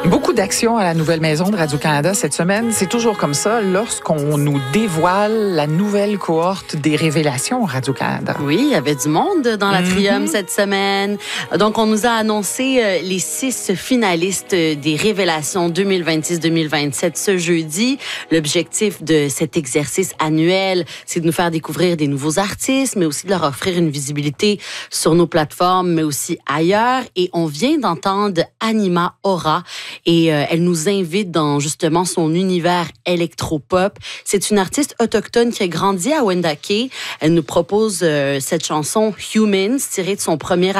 Beaucoup d'actions à la nouvelle maison de Radio-Canada cette semaine. C'est toujours comme ça lorsqu'on nous dévoile la nouvelle cohorte des révélations Radio-Canada. Oui, il y avait du monde dans l'Atrium cette semaine. Donc, on nous a annoncé les 6 finalistes des révélations 2026-2027 ce jeudi. L'objectif de cet exercice annuel, c'est de nous faire découvrir des nouveaux artistes, mais aussi de leur offrir une visibilité sur nos plateformes, mais aussi ailleurs. Et on vient d'entendre Anima Aura. Et elle nous invite dans justement son univers électropop. C'est une artiste autochtone qui a grandi à Wendake. Elle nous propose cette chanson Humans, tirée de son premier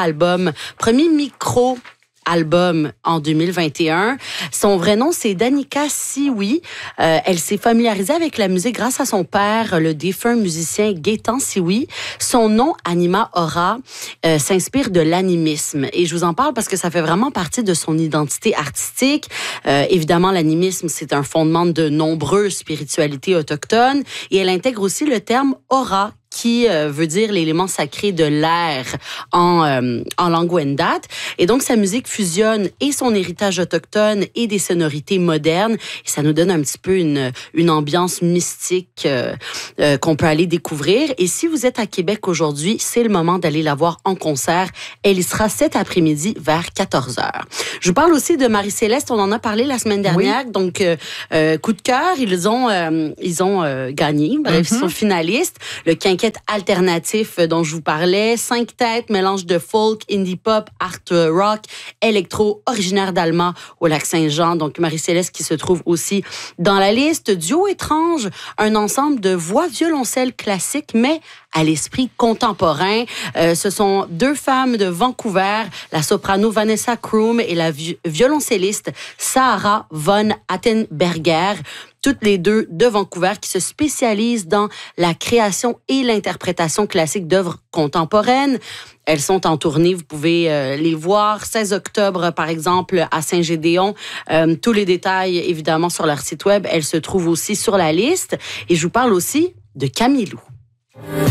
micro-album en 2021. Son vrai nom, c'est Danica Sioui. Elle s'est familiarisée avec la musique grâce à son père, le défunt musicien Gaétan Sioui. Son nom, Anima Aura, s'inspire de l'animisme. Et je vous en parle parce que ça fait vraiment partie de son identité artistique. Évidemment, l'animisme, c'est un fondement de nombreuses spiritualités autochtones. Et elle intègre aussi le terme aura, qui veut dire l'élément sacré de l'air en langue Wendat. Et donc, sa musique fusionne et son héritage autochtone et des sonorités modernes. Et ça nous donne un petit peu une ambiance mystique qu'on peut aller découvrir. Et si vous êtes à Québec aujourd'hui, c'est le moment d'aller la voir en concert. Elle y sera cet après-midi vers 14h. Je vous parle aussi de Marie-Céleste. On en a parlé la semaine dernière. Oui. Donc, coup de cœur, ils ont gagné. Bref, ils sont finalistes. Le quinquet alternatif dont je vous parlais, 5 têtes, mélange de folk, indie pop, art rock, électro, originaire d'Alma au Lac-Saint-Jean. Donc Marie-Céleste qui se trouve aussi dans la liste. Duo étrange, un ensemble de voix violoncelle classiques, mais à l'esprit contemporain. Ce sont 2 femmes de Vancouver, la soprano Vanessa Kroom et la violoncelliste Sarah von Attenberger. Toutes les 2 de Vancouver qui se spécialisent dans la création et l'interprétation classique d'œuvres contemporaines. Elles sont en tournée, vous pouvez les voir. 16 octobre, par exemple, à Saint-Gédéon. Tous les détails, évidemment, sur leur site web. Elles se trouvent aussi sur la liste. Et je vous parle aussi de Camille Lou.